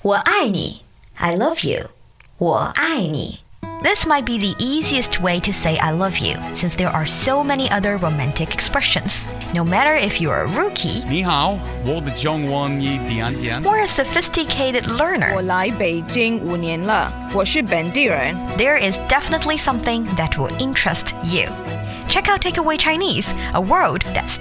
我爱你 I love you. 我爱你 This might be the easiest way to say I love you, since there are so many other romantic expressions. No matter if you're a rookie 你好，我的中文一点点。 or a sophisticated 我 learner, 来北京5年了，我是本地人。 there is definitely something that will interest you. Check out Takeaway Chinese, a world that's